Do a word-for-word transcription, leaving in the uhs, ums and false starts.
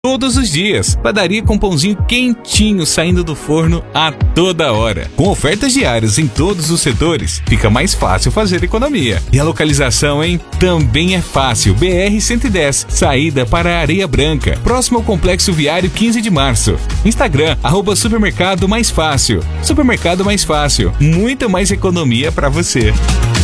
todos os dias. Padaria com pãozinho quentinho saindo do forno a toda hora. Com ofertas diárias em todos os setores, fica mais fácil fazer economia. E a localização, hein? Também é fácil. B R cento e dez, saída para Areia Branca, próximo ao Complexo Viário quinze de março. Instagram, arroba Supermercado Mais Fácil. Supermercado Mais Fácil, muita mais economia para você.